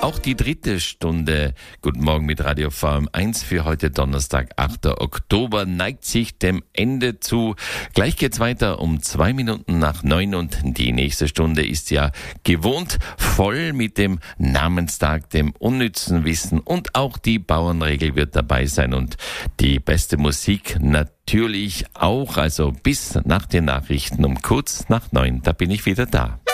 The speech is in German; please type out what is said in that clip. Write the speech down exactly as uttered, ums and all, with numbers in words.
Auch die dritte Stunde Guten Morgen mit Radio V M eins für heute Donnerstag, achter Oktober, neigt sich dem Ende zu. Gleich geht's weiter um zwei Minuten nach neun und die nächste Stunde ist ja gewohnt voll mit dem Namenstag, dem unnützen Wissen und auch die Bauernregel wird dabei sein und die beste Musik natürlich auch. Also bis nach den Nachrichten um kurz nach neun, da bin ich wieder da.